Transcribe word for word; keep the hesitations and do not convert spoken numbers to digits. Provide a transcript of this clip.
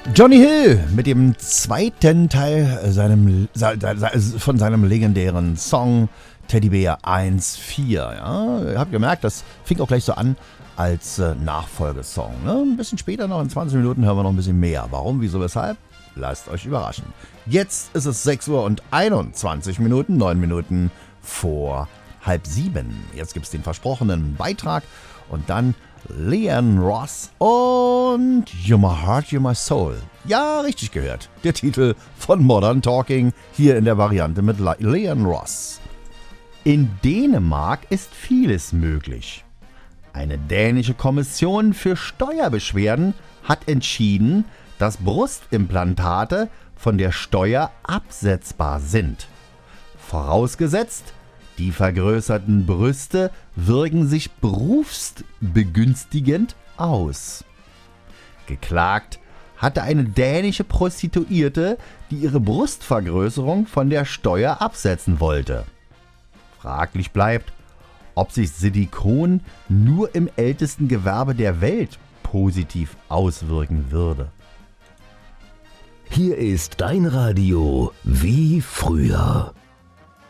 Johnny Hill mit dem zweiten Teil seinem, von seinem legendären Song Teddybär eins vier. Ja, ihr habt gemerkt, das fing auch gleich so an als äh, Nachfolgesong. Ne? Ein bisschen später, noch in zwanzig Minuten, hören wir noch ein bisschen mehr. Warum, wieso, weshalb? Lasst euch überraschen. Jetzt ist es sechs Uhr und einundzwanzig Minuten, neun Minuten vor halb sieben. Jetzt gibt es den versprochenen Beitrag und dann Leanne Ross und You're My Heart, You're My Soul. Ja, richtig gehört. Der Titel von Modern Talking hier in der Variante mit Le- Leanne Ross. In Dänemark ist vieles möglich. Eine dänische Kommission für Steuerbeschwerden hat entschieden, dass Brustimplantate von der Steuer absetzbar sind. Vorausgesetzt, die vergrößerten Brüste wirken sich berufsbegünstigend aus. Geklagt hatte eine dänische Prostituierte, die ihre Brustvergrößerung von der Steuer absetzen wollte. Fraglich bleibt, ob sich Silikon nur im ältesten Gewerbe der Welt positiv auswirken würde. Hier ist dein Radio wie früher.